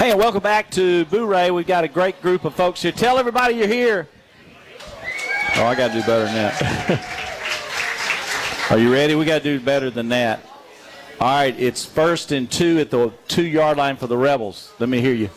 Hey, and welcome back to Bourré. We've got a great group of folks here. Tell everybody you're here. Oh, I got to do better than that. Are you ready? We got to do better than that. All right, it's 1st and 2 at the 2-yard line for the Rebels. Let me hear you.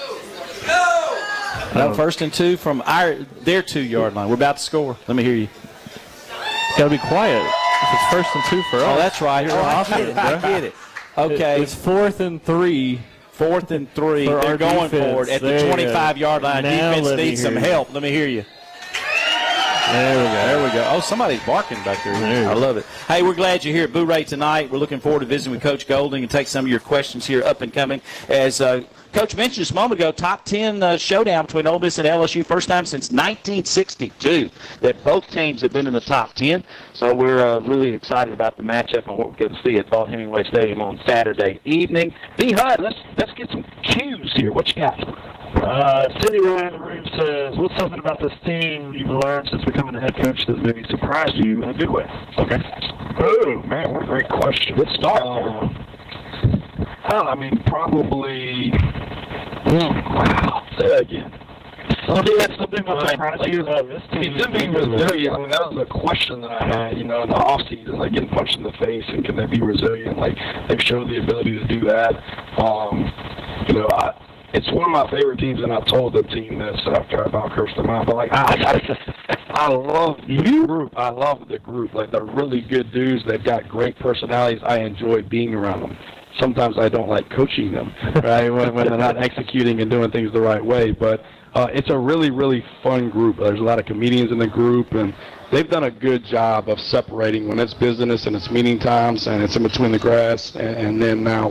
No, 1st and 2 from their 2-yard line. We're about to score. Let me hear you. Got to be quiet. If it's 1st and 2 for us. Oh, that's right. I get it. Okay. It's 4th and 3. 4th and 3. They're going for it at the 25-yard line. Defense needs some help. Let me hear you. There we go. Oh, somebody's barking back there. I love it. Hey, we're glad you're here at Bourré tonight. We're looking forward to visiting with Coach Golding and take some of your questions here up and coming. As Coach mentioned just a moment ago, top 10 showdown between Ole Miss and LSU. First time since 1962 that both teams have been in the top 10. So we're really excited about the matchup and what we're going to see at Vaught Hemingway Stadium on Saturday evening. B. Hudd, let's get some cues here. What you got? Cindy Ryan in the room says, what's something about this team you've learned since becoming a head coach that maybe surprised you in a good way? Okay. Oh, man, what a great question. Let's start. Probably. Wow. Say that again. Something that surprised you. Them being resilient, that was a question that I had, in the offseason, like getting punched in the face and can they be resilient? Like, they've showed the ability to do that. It's one of my favorite teams, and I told the team this after I about cursed them out. But I love the group. I love the group. Like, they're really good dudes. They've got great personalities. I enjoy being around them. Sometimes I don't like coaching them, right, when they're not executing and doing things the right way. But it's a really, really fun group. There's a lot of comedians in the group, and they've done a good job of separating when it's business and it's meeting times and it's in between the grass and then now